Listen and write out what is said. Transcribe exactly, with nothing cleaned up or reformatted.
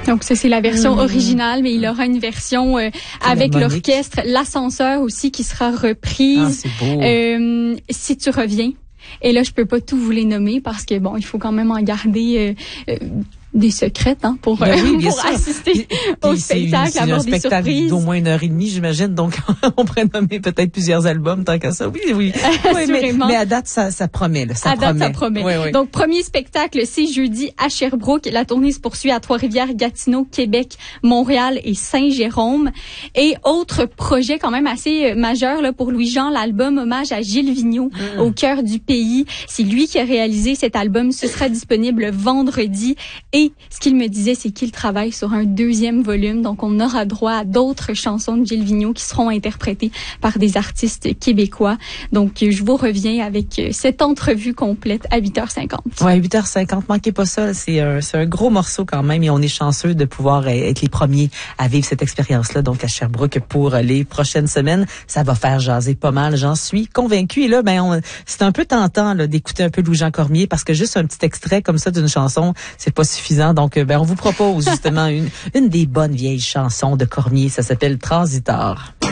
Donc ça, c'est la version mmh. originale, mais il aura une version euh, avec l'orchestre, l'ascenseur aussi qui sera reprise. Ah, c'est beau. Euh, si tu reviens. Et là, je peux pas tout vous les nommer parce que bon, il faut quand même en garder euh, euh, des secrets hein, pour, ben oui, pour assister puis, au puis spectacle, c'est, avoir c'est un des spectacle surprises. d'au moins une heure et demie, j'imagine. Donc, on pourrait nommer peut-être plusieurs albums tant qu'à ça. Oui, oui. oui mais, mais à date, ça, ça promet. Là, ça à promet. date, ça promet. Oui, oui. Donc, premier spectacle, c'est jeudi à Sherbrooke. La tournée se poursuit à Trois-Rivières, Gatineau, Québec, Montréal et Saint-Jérôme. Et autre projet quand même assez majeur là, pour Louis-Jean, l'album hommage à Gilles Vigneault, mmh. Au cœur du pays. C'est lui qui a réalisé cet album. Ce sera disponible vendredi. Et ce qu'il me dit, c'est qu'il travaille sur un deuxième volume. Donc, on aura droit à d'autres chansons de Gilles Vigneault qui seront interprétées par des artistes québécois. Donc, je vous reviens avec cette entrevue complète à huit heures cinquante. Ouais, huit heures cinquante. Manquez pas ça. C'est un, c'est un gros morceau quand même et on est chanceux de pouvoir être les premiers à vivre cette expérience-là. Donc, à Sherbrooke pour les prochaines semaines. Ça va faire jaser pas mal. J'en suis convaincue. Et là, ben, on, c'est un peu tentant, là, d'écouter un peu Louis-Jean Cormier parce que juste un petit extrait comme ça d'une chanson, c'est pas suffisant. Donc, ben, on vous propose justement une, une des bonnes vieilles chansons de Cormier. Ça s'appelle Transitor.